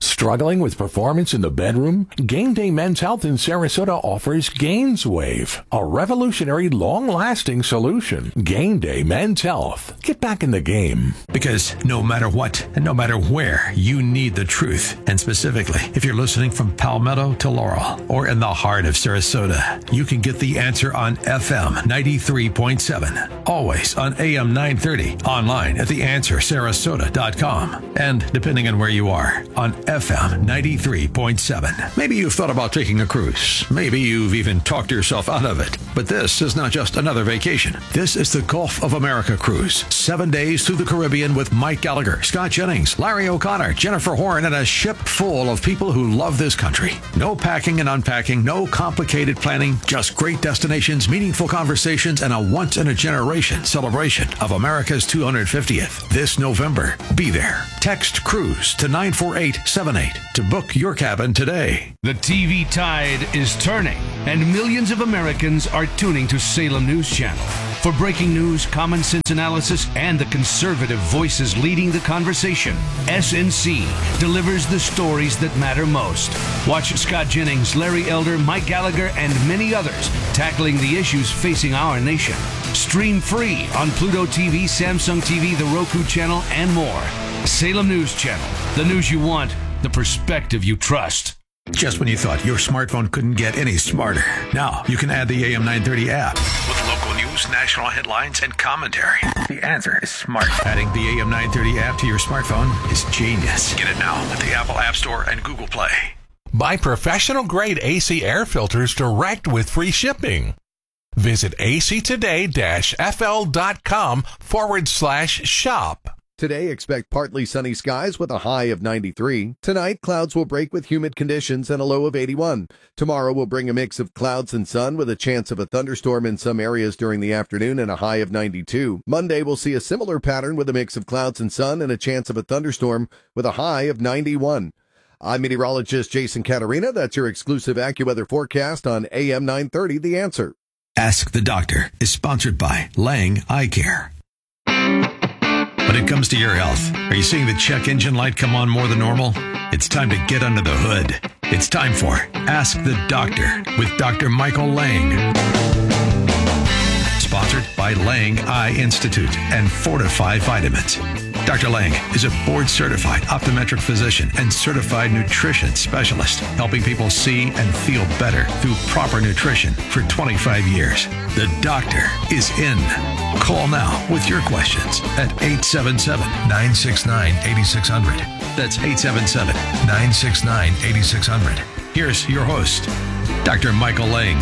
Struggling with performance in the bedroom? Game Day Men's Health in Sarasota offers GainsWave, a revolutionary, long-lasting solution. Game Day Men's Health. Get back in the game. Because no matter what and no matter where, you need the truth. And specifically, if you're listening from Palmetto to Laurel or in the heart of Sarasota, you can get the answer on F M ninety-three point seven. Always on A M nine thirty. Online at the answer sarasota dot com. And depending on where you are, on F M ninety-three point seven. Maybe you've thought about taking a cruise. Maybe you've even talked yourself out of it. But this is not just another vacation. This is the Gulf of America cruise. Seven days through the Caribbean with Mike Gallagher, Scott Jennings, Larry O'Connor, Jennifer Horn, and a ship full of people who love this country. No packing and unpacking, no complicated planning, just great destinations, meaningful conversations, and a once-in-a-generation celebration of America's two hundred fiftieth. This November, be there. Text CRUISE to nine four eight seven eight to book your cabin today. The T V tide is turning, and millions of Americans are tuning to Salem News Channel. For breaking news, common sense analysis, and the conservative voices leading the conversation, S N C delivers the stories that matter most. Watch Scott Jennings, Larry Elder, Mike Gallagher, and many others tackling the issues facing our nation. Stream free on Pluto T V, Samsung T V, the Roku channel, and more. Salem News Channel. The news you want, the perspective you trust. Just when you thought your smartphone couldn't get any smarter, now you can add the A M nine thirty app with local news, national headlines, and commentary. The answer is smart. Adding the A M nine thirty app to your smartphone is genius. Get it now at the Apple App Store and Google Play. Buy professional-grade A C air filters direct with free shipping. Visit actoday-fl.com forward slash shop. Today, expect partly sunny skies with a high of ninety-three. Tonight, clouds will break with humid conditions and a low of eighty-one. Tomorrow will bring a mix of clouds and sun with a chance of a thunderstorm in some areas during the afternoon and a high of ninety-two. Monday will see a similar pattern with a mix of clouds and sun and a chance of a thunderstorm with a high of ninety-one. I'm meteorologist Jason Caterina. That's your exclusive AccuWeather forecast on A M nine thirty, The Answer. Ask the Doctor is sponsored by Lang Eye Care. When it comes to your health, are you seeing the check engine light come on more than normal? It's time to get under the hood. It's time for Ask the Doctor with Doctor Michael Lang. Sponsored by Lang Eye Institute and Fortify Vitamins. Doctor Lang is a board-certified optometric physician and certified nutrition specialist, helping people see and feel better through proper nutrition for twenty-five years. The doctor is in. Call now with your questions at eight seven seven, nine six nine, eight six zero zero. That's eight seven seven, nine six nine, eight six zero zero. Here's your host, Doctor Michael Lang.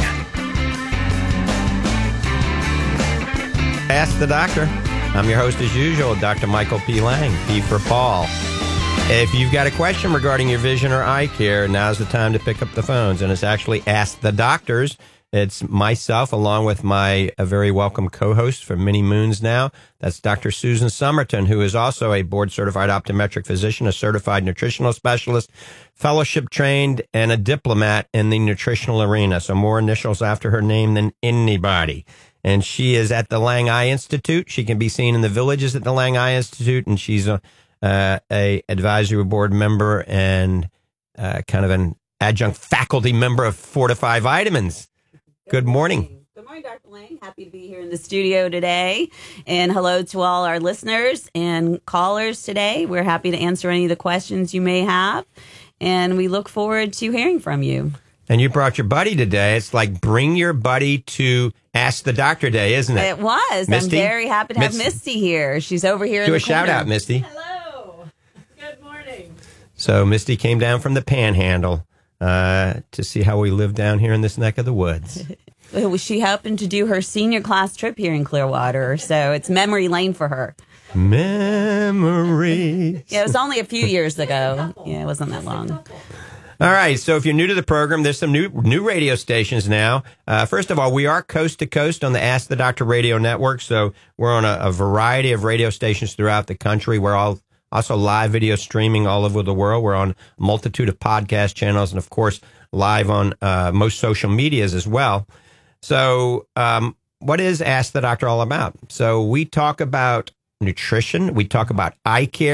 Ask the Doctor. I'm your host as usual, Doctor Michael P. Lang, P for Paul. If you've got a question regarding your vision or eye care, now's the time to pick up the phones. And it's actually Ask the Doctors. It's myself, along with my a very welcome co-host for many moons now. That's Doctor Susan Somerton, who is also a board-certified optometric physician, a certified nutritional specialist, fellowship-trained, and a diplomat in the nutritional arena. So more initials after her name than anybody. And she is at the Lang Eye Institute. She can be seen in the villages at the Lang Eye Institute, and she's a, uh, a advisory board member and uh, kind of an adjunct faculty member of Fortify Vitamins. Good morning. Good morning, Doctor Lang. Happy to be here in the studio today. And hello to all our listeners and callers today. We're happy to answer any of the questions you may have, and we look forward to hearing from you. And you brought your buddy today. It's like bring your buddy to Ask the Doctor Day, isn't it? It was. Misty? I'm very happy to have Misty? Misty here. She's over here. Do in a the shout corner. out, Misty. Hello. Good morning. So Misty came down from the Panhandle uh, to see how we live down here in this neck of the woods. She happened to do her senior class trip here in Clearwater, so it's memory lane for her. Memories. Yeah, it was only a few years ago. Yeah, it wasn't that long. All right, so if you're new to the program, there's some new new radio stations now. Uh, first of all, we are coast to coast on the Ask the Doctor Radio Network, so we're on a, a variety of radio stations throughout the country. We're all also live video streaming all over the world. We're on a multitude of podcast channels and, of course, live on uh, most social medias as well. So um, what is Ask the Doctor all about? So we talk about nutrition. We talk about eye care.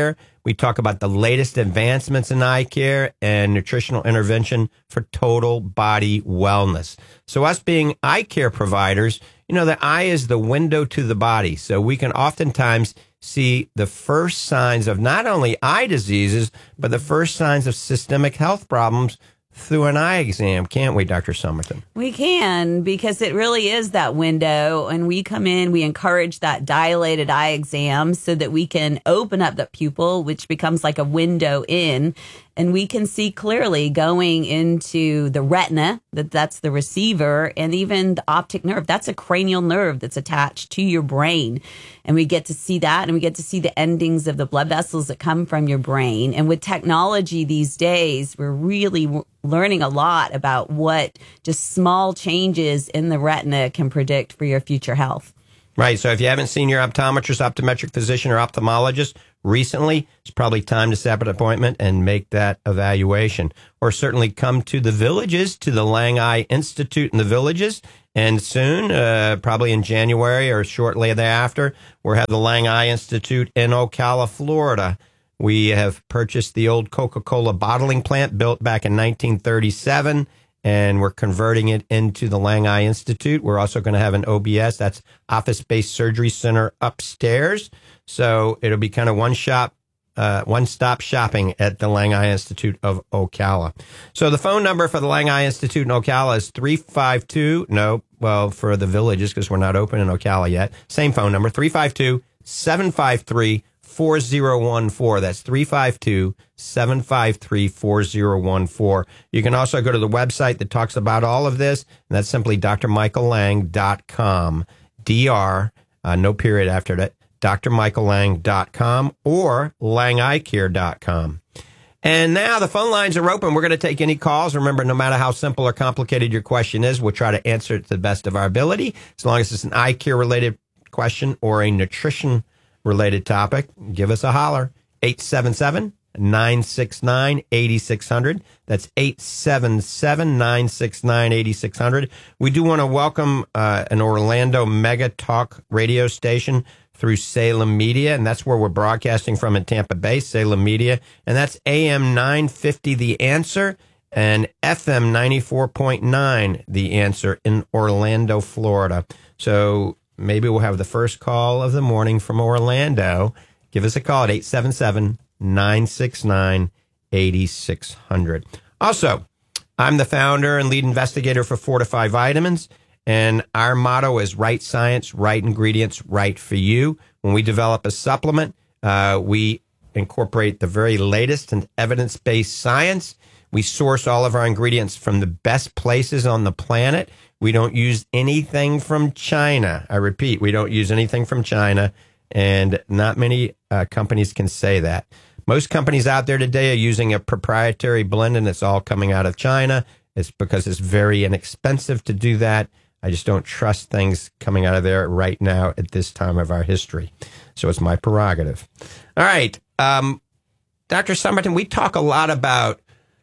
We talk about the latest advancements in eye care and nutritional intervention for total body wellness. So us being eye care providers, you know, the eye is the window to the body. So we can oftentimes see the first signs of not only eye diseases, but the first signs of systemic health problems through an eye exam, can't we, Doctor Somerton? We can, because it really is that window. And we come in, we encourage that dilated eye exam so that we can open up the pupil, which becomes like a window in. And we can see clearly going into the retina, that that's the receiver, and even the optic nerve. That's a cranial nerve that's attached to your brain. And we get to see that, and we get to see the endings of the blood vessels that come from your brain. And with technology these days, we're really w- learning a lot about what just small changes in the retina can predict for your future health. Right. So if you haven't seen your optometrist, optometric physician, or ophthalmologist recently, it's probably time to set up an appointment and make that evaluation. Or certainly come to the Villages, to the Lang Eye Institute in the Villages. And soon, uh, probably in January or shortly thereafter, we'll have the Lang Eye Institute in Ocala, Florida. We have purchased the old Coca-Cola bottling plant built back in nineteen thirty-seven. And we're converting it into the Lang Eye Institute. We're also going to have an O B S, that's Office-Based Surgery Center upstairs. So it'll be kind of one shop, uh, one-stop shopping at the Lang Eye Institute of Ocala. So the phone number for the Lang Eye Institute in Ocala is three five two, no, well, for the Villages, because we're not open in Ocala yet. Same phone number, three five two, seven five three, four zero one four. That's three five two, seven five three, four zero one four. You can also go to the website that talks about all of this, and that's simply d r michael lang dot com. D R, uh, no period after that, d r michael lang dot com or lang eye care dot com. And now the phone lines are open. We're going to take any calls. Remember, no matter how simple or complicated your question is, we'll try to answer it to the best of our ability, as long as it's an eye care related question or a nutrition related topic. Give us a holler. eight seven seven, nine six nine, eight six zero zero. That's eight seven seven, nine six nine, eight six zero zero. We do want to welcome uh, an Orlando Mega Talk radio station through Salem Media, and that's where we're broadcasting from in Tampa Bay, Salem Media. And that's A M nine fifty The Answer and F M ninety-four point nine The Answer in Orlando, Florida. So maybe we'll have the first call of the morning from Orlando. Give us a call at eight seven seven, nine six nine, eight six zero zero. Also, I'm the founder and lead investigator for Fortify Vitamins, and our motto is right science, right ingredients, right for you. When we develop a supplement, uh, we incorporate the very latest and evidence-based science. We source all of our ingredients from the best places on the planet. We don't use anything from China. I repeat, we don't use anything from China, and not many uh, companies can say that. Most companies out there today are using a proprietary blend, and it's all coming out of China. It's because it's very inexpensive to do that. I just don't trust things coming out of there right now at this time of our history. So it's my prerogative. All right. Um, Doctor Somerton, we talk a lot about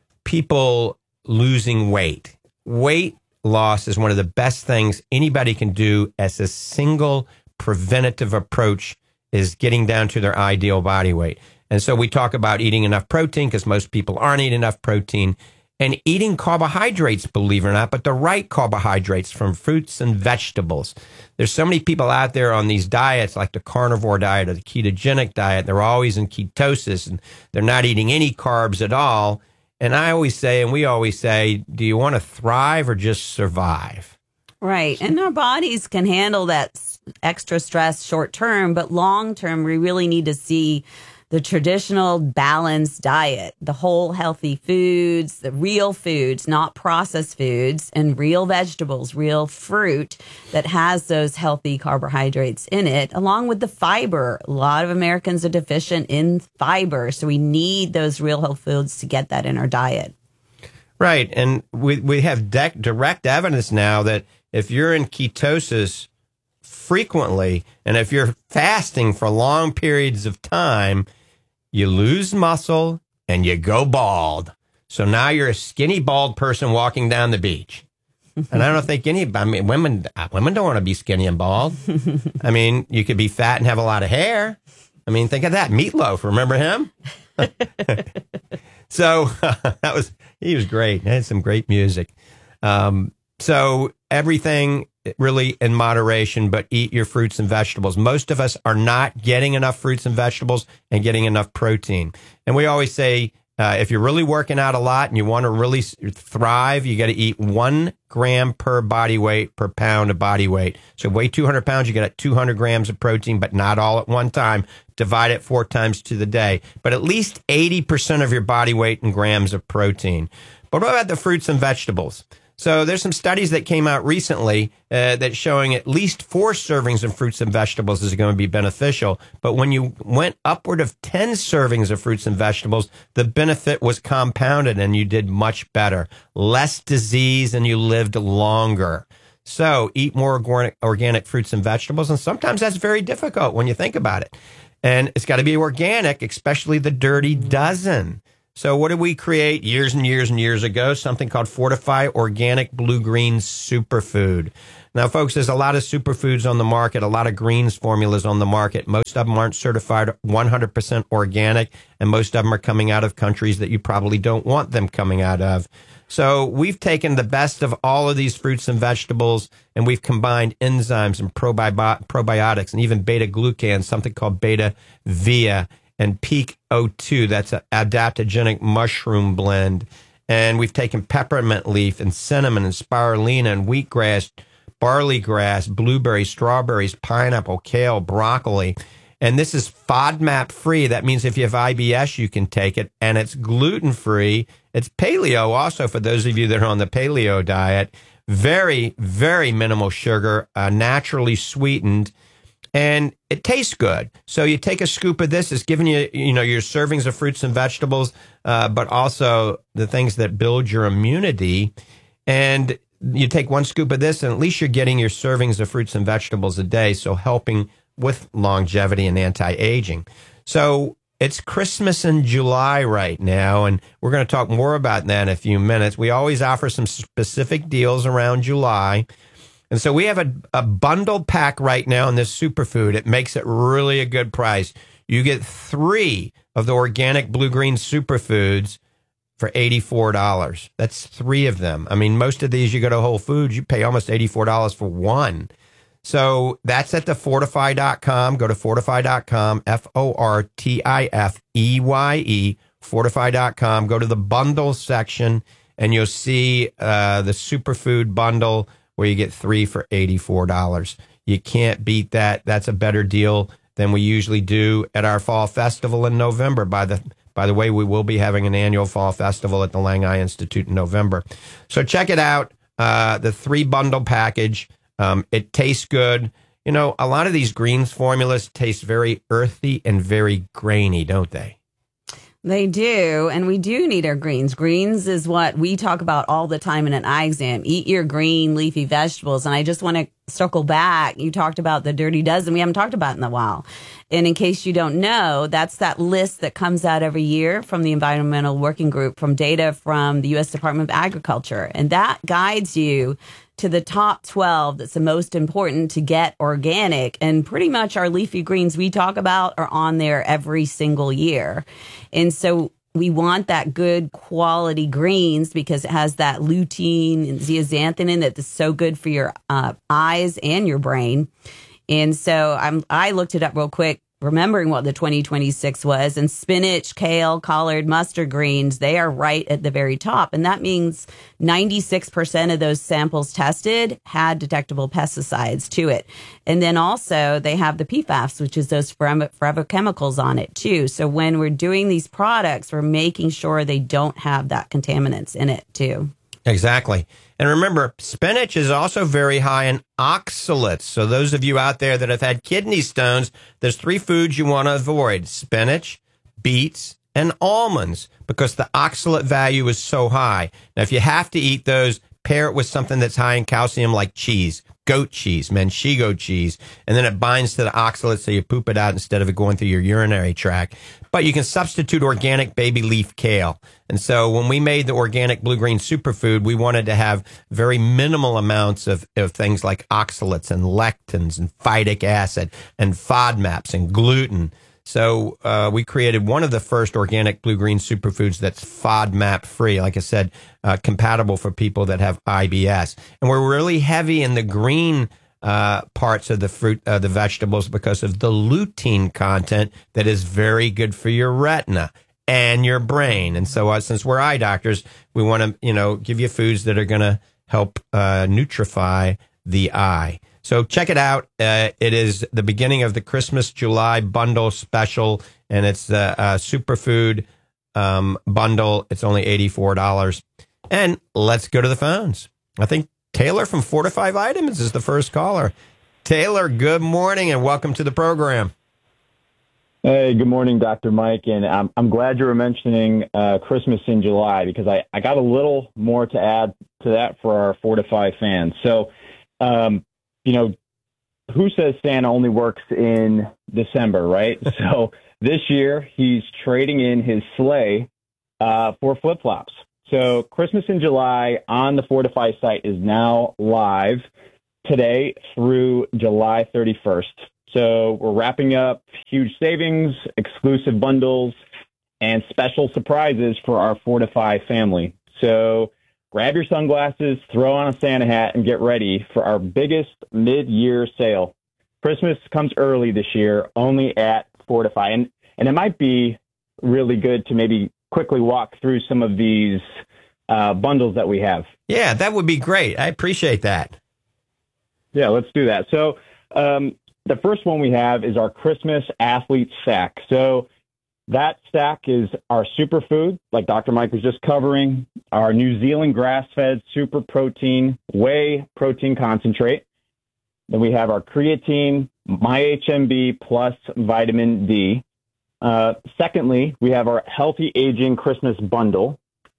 people losing weight. Weight loss is one of the best things anybody can do as a single preventative approach is getting down to their ideal body weight. And so we talk about eating enough protein because most people aren't eating enough protein, and eating carbohydrates, believe it or not, but the right carbohydrates from fruits and vegetables. There's so many people out there on these diets, like the carnivore diet or the ketogenic diet. They're always in ketosis and they're not eating any carbs at all. And I always say, and we always say, do you want to thrive or just survive? Right. And our bodies can handle that extra stress short term, but long term, we really need to see the traditional balanced diet, the whole healthy foods, the real foods, not processed foods, and real vegetables, real fruit that has those healthy carbohydrates in it, along with the fiber. A lot of Americans are deficient in fiber, so we need those real whole foods to get that in our diet. Right. And we, we have de- direct evidence now that if you're in ketosis frequently, and if you're fasting for long periods of time, you lose muscle and you go bald. So now you're a skinny, bald person walking down the beach. And I don't think any, I mean, women, women don't want to be skinny and bald. I mean, you could be fat and have a lot of hair, I mean, think of that. Meatloaf. Remember him? So that was, he was great. He had some great music. Um, so everything really in moderation, but eat your fruits and vegetables. Most of us are not getting enough fruits and vegetables and getting enough protein. And we always say, uh, if you're really working out a lot and you want to really thrive, you got to eat one gram per body weight per pound of body weight. So weigh two hundred pounds, you get two hundred grams of protein, but not all at one time. Divide it four times to the day, but at least eighty percent of your body weight in grams of protein. But what about the fruits and vegetables? So there's some studies that came out recently uh, that's showing at least four servings of fruits and vegetables is going to be beneficial. But when you went upward of ten servings of fruits and vegetables, the benefit was compounded and you did much better. Less disease and you lived longer. So eat more organic, organic fruits and vegetables. And sometimes that's very difficult when you think about it. And it's got to be organic, especially the Dirty Dozen. So what did we create years and years and years ago? Something called Fortify Organic Blue Green Superfood. Now, folks, there's a lot of superfoods on the market, a lot of greens formulas on the market. Most of them aren't certified one hundred percent organic, and most of them are coming out of countries that you probably don't want them coming out of. So we've taken the best of all of these fruits and vegetables, and we've combined enzymes and probi- probiotics and even beta-glucans, something called beta-via, and Peak O two, that's an adaptogenic mushroom blend. And we've taken peppermint leaf and cinnamon and spirulina and wheatgrass, barley grass, blueberries, strawberries, pineapple, kale, broccoli. And this is FODMAP free. That means if you have I B S, you can take it. And it's gluten free. It's paleo also for those of you that are on the paleo diet. Very, very minimal sugar, uh, naturally sweetened. And it tastes good. So you take a scoop of this. It's giving you, you know, your servings of fruits and vegetables, uh, but also the things that build your immunity. And you take one scoop of this, and at least you're getting your servings of fruits and vegetables a day. So helping with longevity and anti-aging. So it's Christmas in July right now, and we're going to talk more about that in a few minutes. We always offer some specific deals around July. And so we have a, a bundle pack right now in this superfood. It makes it really a good price. You get three of the organic blue-green superfoods for eighty-four dollars. That's three of them. I mean, most of these, you go to Whole Foods, you pay almost eighty-four dollars for one. So that's at the fortify dot com. Go to fortify dot com, F O R T I F E Y E, fortify dot com. Go to the bundle section, and you'll see uh, the superfood bundle where you get three for eighty-four dollars. You can't beat that. That's a better deal than we usually do at our fall festival in November. By the by the way, we will be having an annual fall festival at the Lang Eye Institute in November. So check it out, uh, the three bundle package. Um, it tastes good. You know, a lot of these greens formulas taste very earthy and very grainy, don't they? They do, and we do need our greens. Greens is what we talk about all the time in an eye exam. Eat your green leafy vegetables. And I just want to circle back. You talked about the Dirty Dozen. We haven't talked about it in a while. And in case you don't know, that's that list that comes out every year from the Environmental Working Group, from data from the U S Department of Agriculture. And that guides you to the top twelve that's the most important to get organic. And pretty much our leafy greens we talk about are on there every single year. And so we want that good quality greens because it has that lutein and zeaxanthin in it that's so good for your uh, eyes and your brain. And so I'm, I looked it up real quick, remembering what the twenty twenty-six was, and spinach, kale, collard, mustard greens, they are right at the very top. And that means ninety-six percent of those samples tested had detectable pesticides to it. And then also they have the P FAS, which is those forever, forever chemicals on it too. So when we're doing these products, we're making sure they don't have that contaminants in it too. Exactly. And remember, spinach is also very high in oxalates. So those of you out there that have had kidney stones, there's three foods you want to avoid: spinach, beets, and almonds, because the oxalate value is so high. Now, if you have to eat those, pair it with something that's high in calcium like cheese, goat cheese, manchego cheese, and then it binds to the oxalate so you poop it out instead of it going through your urinary tract. But you can substitute organic baby leaf kale. And so when we made the organic blue-green superfood, we wanted to have very minimal amounts of, of things like oxalates and lectins and phytic acid and FODMAPs and gluten. So uh, we created one of the first organic blue-green superfoods that's FODMAP free. Like I said, uh, compatible for people that have I B S. And we're really heavy in the green uh, parts of the fruit, uh, the vegetables, because of the lutein content that is very good for your retina and your brain. And so uh, since we're eye doctors, we want to, you know, give you foods that are going to help uh, nutrify the eye. So check it out. Uh, it is the beginning of the Christmas July bundle special, and it's the uh, superfood um, bundle. It's only eighty-four dollars. And let's go to the phones. I think Taylor from Fortify Vitamins is the first caller. Taylor, good morning and welcome to the program. Hey, good morning, Doctor Mike. And I'm, I'm glad you were mentioning uh, Christmas in July, because I, I got a little more to add to that for our Fortify fans. So, um, you know, who says Santa only works in December, right? So this year he's trading in his sleigh uh, for flip-flops. So Christmas in July on the Fortify site is now live today through July thirty-first. So we're wrapping up huge savings, exclusive bundles, and special surprises for our Fortify family. So grab your sunglasses, throw on a Santa hat, and get ready for our biggest mid-year sale. Christmas comes early this year, only at Fortify. And, and it might be really good to maybe quickly walk through some of these uh, bundles that we have. Yeah, that would be great. I appreciate that. Yeah, let's do that. So um, the first one we have is our Christmas Athlete Stack. So that stack is our superfood, like Doctor Mike was just covering, our New Zealand grass-fed super protein whey protein concentrate. Then we have our creatine, MyHMB plus vitamin D. Uh, secondly, we have our Healthy Aging Christmas Bundle.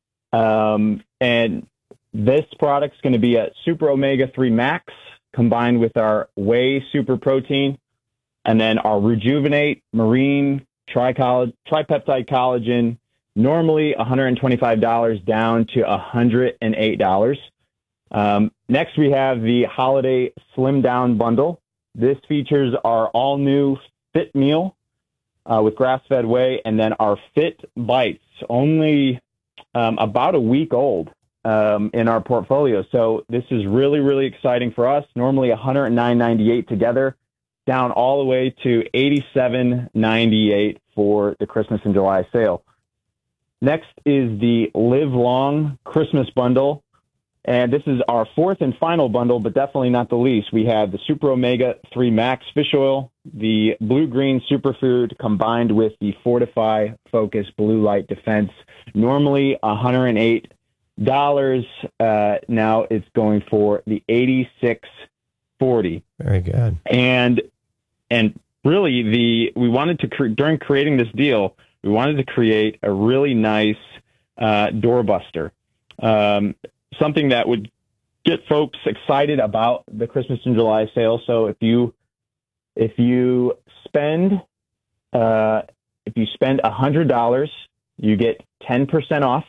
Um, and this product's going to be a Super Omega three Max combined with our whey super protein, and then our Rejuvenate Marine Tricoll- Tripeptide Collagen, normally one hundred twenty-five dollars down to one hundred eight dollars. Um, next, we have the Holiday Slim Down Bundle. This features our all-new Fit Meal uh, with grass-fed whey, and then our Fit Bites, only um, about a week old um, in our portfolio. So this is really, really exciting for us. Normally one hundred nine ninety-eight together, down all the way to eighty-seven ninety-eight for the Christmas in July sale. Next is the Live Long Christmas Bundle, and this is our fourth and final bundle, but definitely not the least. We have the Super Omega three Max Fish Oil, the Blue Green Superfood combined with the Fortify Focus Blue Light Defense. Normally one hundred eight dollars. Uh, now it's going for the eighty-six forty. Very good. And and really, the we wanted to cre- during creating this deal, we wanted to create a really nice uh, doorbuster, um, something that would get folks excited about the Christmas in July sale. So if you if you spend uh, if you spend a hundred dollars, you get ten percent off.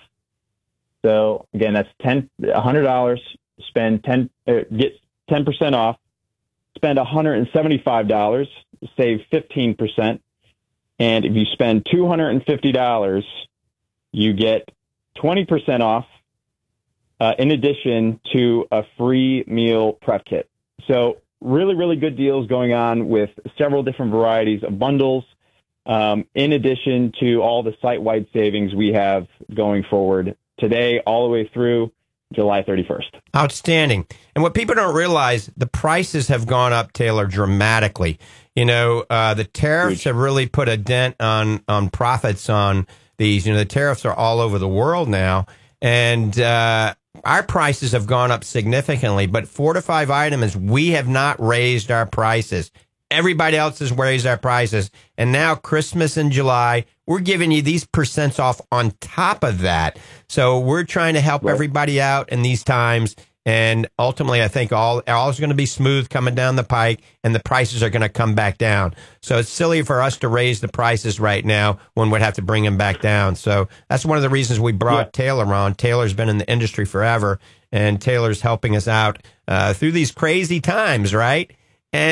So again, that's ten a hundred dollars. Spend ten uh, get ten percent off. Spend one hundred seventy-five dollars, save fifteen percent. And if you spend two hundred fifty dollars, you get twenty percent off, uh, in addition to a free meal prep kit. So really, really good deals going on with several different varieties of bundles, um, in addition to all the site-wide savings we have going forward today all the way through July thirty-first. Outstanding. And what people don't realize, the prices have gone up, Taylor, dramatically. You know, uh, the tariffs Huge. have really put a dent on, on profits on these. You know, the tariffs are all over the world now. And uh, our prices have gone up significantly. But Fortify Vitamins, we have not raised our prices. Everybody else has raised our prices. And now Christmas in July, we're giving you these percents off on top of that. So we're trying to help right. everybody out in these times. And ultimately, I think all, all is going to be smooth coming down the pike, and the prices are going to come back down. So it's silly for us to raise the prices right now when we'd have to bring them back down. So that's one of the reasons we brought yeah. Taylor on. Taylor's been in the industry forever, and Taylor's helping us out uh, through these crazy times, right? And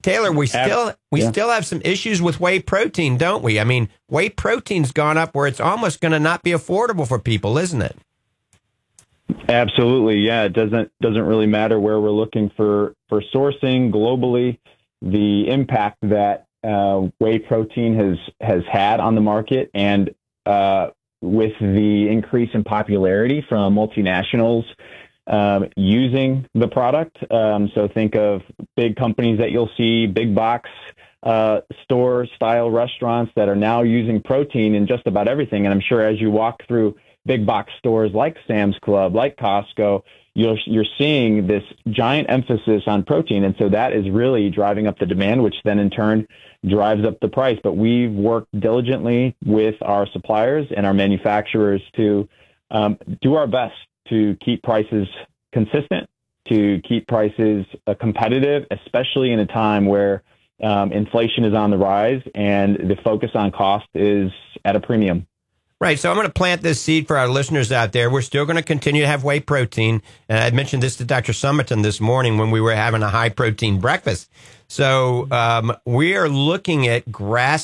Taylor, we still we yeah. still have some issues with whey protein, don't we? I mean, whey protein's gone up where it's almost going to not be affordable for people, isn't it? Absolutely, yeah. It doesn't doesn't really matter where we're looking for for sourcing globally. The impact that uh, whey protein has has had on the market, and uh, with the increase in popularity from multinationals um, using the product. Um, so think of big companies that you'll see, big box uh, store style restaurants that are now using protein in just about everything. And I'm sure as you walk through big box stores like Sam's Club, like Costco, you're, you're seeing this giant emphasis on protein. And so that is really driving up the demand, which then in turn drives up the price. But we've worked diligently with our suppliers and our manufacturers to um, do our best to keep prices consistent, to keep prices uh, competitive, especially in a time where um, inflation is on the rise and the focus on cost is at a premium. Right. So I'm going to plant this seed for our listeners out there. We're still going to continue to have whey protein. And I mentioned this to Doctor Summerton this morning when we were having a high protein breakfast. So um, we are looking at grass